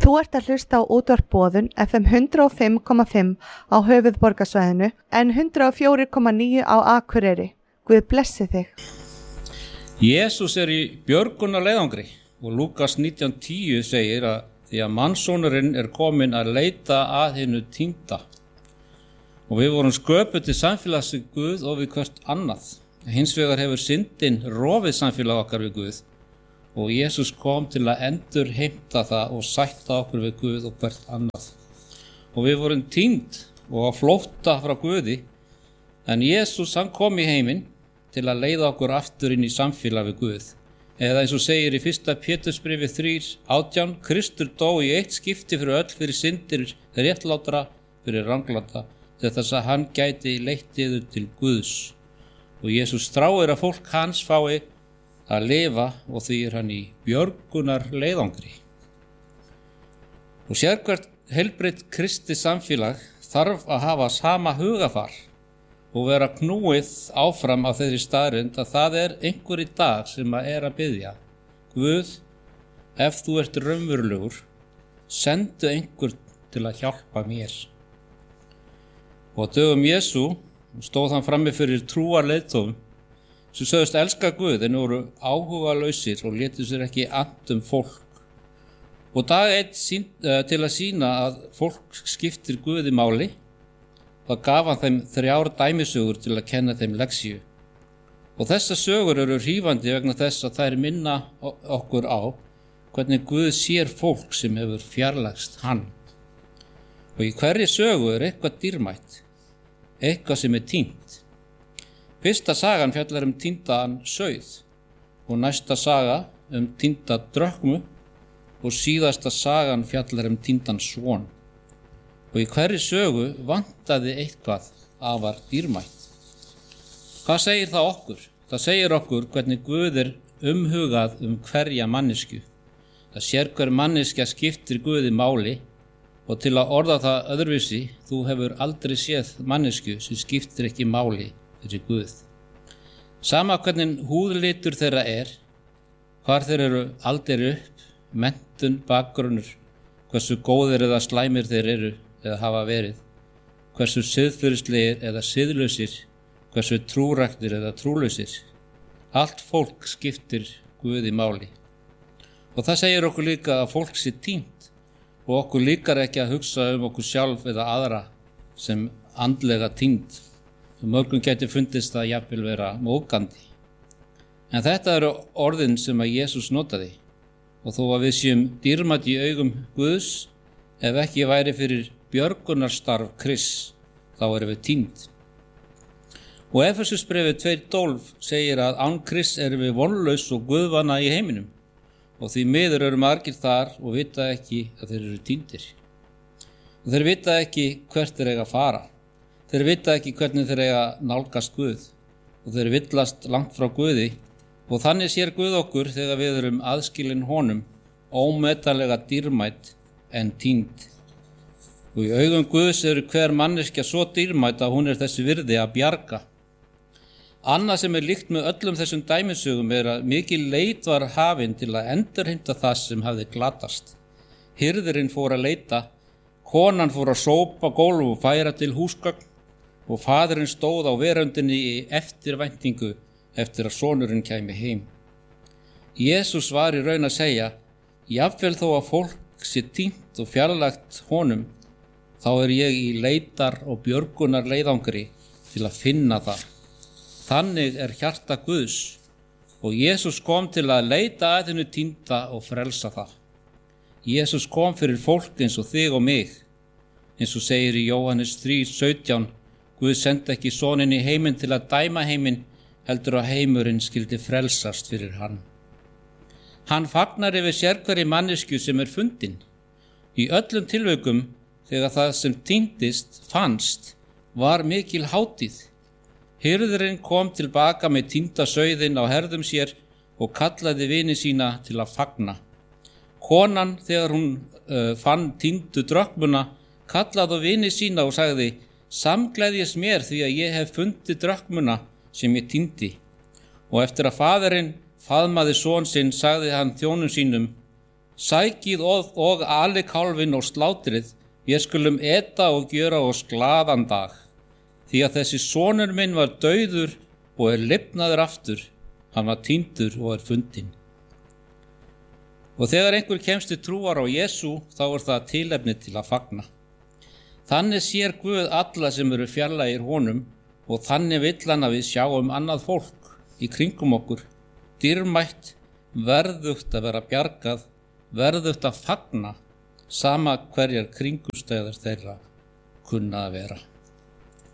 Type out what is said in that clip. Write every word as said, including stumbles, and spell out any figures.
Þú ert að hlusta á útvarp Boðun F M hundrað og fimm komma fimm á höfuðborgarsvæðinu en hundrað og fjögur komma níu á Akureyri. Guð blessi þig. Jesús er í björgunarleiðangri og Lúkas nítján tíu segir að því að mannssonurinn er kominn að leita að hinu týnda. Og við vorum sköpuð til samfélags við Guð og við hvert annað. Hins vegar hefur syndin rofið samfélag okkar við Guð. Og Jesús kom til að endur heimta það og sætta okkur við Guð og hvert annað. Og við vorum týnd og á flótta frá Guði, en Jesús hann kom í heiminn til að leiða okkur aftur inn í samfélag við Guð. Eða eins og segir í fyrsta Pétursbréfi þrjú átján, Kristur dó í eitt skipti fyrir öll fyrir syndir réttlátra, fyrir rangláta, til þess að hann gæti leitt yður til Guðs. Og Jesús stráir að fólk hans fái að lifa og því er hann í björgunar leiðangri. Og sérhvert heilbrigt kristi samfélag þarf að hafa sama hugafar og vera knúið áfram á þeirri staðreynd að það er einhver í dag sem að er að biðja. Guð, ef þú ert raunverulegur, sendu einhver til að hjálpa mér. Og á dögum Jesú stóð hann frammi fyrir trúar leiðtogum sem sögðust elska Guð en voru áhugalausir og létu sér ekki annt um fólk. Og dag einn sín, uh, til að sýna að fólk skiptir Guði máli, þá gaf hann þeim þrjár dæmisögur til að kenna þeim lexíu. Og þessar sögur eru hrífandi vegna þess að þær minna okkur á hvernig Guð sér fólk sem hefur fjarlægst hann. Og í hverri sögu er eitthvað dýrmætt, eitthvað sem er týnt. Fyrsta sagan fjallar um týndan sauð og næsta saga um týnda drökmu og síðasta sagan fjallar um týndan son. Og í hverri sögu vantaði eitthvað afar dýrmætt. Hvað segir það okkur? Það segir okkur hvernig Guð er umhugað um hverja mannesku. Það sér hver manneskja skiptir Guði máli og til að orða það öðruvísi, þú hefur aldrei séð mannesku sem skiptir ekki máli fyrir Guð. Sama hvernig húðlitur þeirra er, hvar þeir eru aldir upp, menntun, bakgrunnur, hversu góðir eða slæmir þeir eru eða hafa verið, hversu siðferðislegir eða siðlausir, hversu trúræktir eða trúlausir. Allt fólk skiptir Guði máli. Og það segir okkur líka að fólk sé týnt og okkur líkar ekki að hugsa um okkur sjálf eða aðra sem andlega týnd. Og mörgum gæti fundist það jafnvel vera móðgandi. En þetta eru orðin sem að Jesús notaði. Og þó að við séum dýrmætt í augum Guðs, ef ekki væri fyrir björgunarstarf Krists, þá erum við týnd. Og Efesusbréfið tvö tólf segir að án Krists erum við vonlaus og guðvana í heiminum. Og því miður eru margir þar og vita ekki að þeir eru týndir. Og þeir vita ekki hvert þeir eiga að fara. Þeir vita ekki hvernig þeir eiga nálgast Guð og þeir villast langt frá Guði og þannig sér Guð okkur þegar við erum aðskilin honum, ómetanlega dýrmætt en týnd. Og í augum Guðs eru hver manneskja svo dýrmætt að hún er þessi virði að bjarga. Annað sem er líkt með öllum þessum dæmisögum er að mikil leit var hafin til að endurheimta það sem hafði glatast. Hirðirinn fór að leita, konan fór að sópa gólf og færa til húsgögn, og faðirinn stóð á veröndinni í eftirvæntingu eftir að sonurinn kæmi heim. Jesús var í raun að segja, jafnvel þó að fólk sé týnt og fjarlægt honum, þá er ég í leitar og björgunar leiðangri til að finna það. Þannig er hjarta Guðs og Jesús kom til að leita að hennu týnda og frelsa það. Jesús kom fyrir fólk eins og þig og mig, eins og segir í Jóhannes þrjú sautján, Guð sendi ekki soninn í heiminn til að dæma heiminn, heldur að heimurinn skyldi frelsast fyrir hann. Hann fagnar yfir sérhverri mannesku sem er fundin. Í öllum tilvikum, þegar það sem týndist fannst, var mikil hátíð. Hirðirinn kom tilbaka með týnda sauðinn á herðum sér og kallaði vini sína til að fagna. Konan, þegar hún uh, fann týndu drökmuna, kallaði á vini sína og sagði, samgleðjast mér því að ég hef fundið drökmuna sem ég týndi. Og eftir að faðirinn faðmaði son sinn, sagði hann þjónum sínum, sækið og, og ali kálfin og slátrið, ég skulum eta og gjöra oss glaðan dag, því að þessi sonur minn var dauður og er lifnaður aftur, hann var týndur og er fundinn. Og þegar einhver kemst til trúar á Jesú, þá er það tilefni til að fagna. Þannig sér Guð alla sem eru fjarlægir honum og þannig vill hann að við sjáum annað fólk í kringum okkur, dýrmætt, verðugt að vera bjargað, verðugt að fagna, sama hverjar kringumstæður þeirra kunna að vera.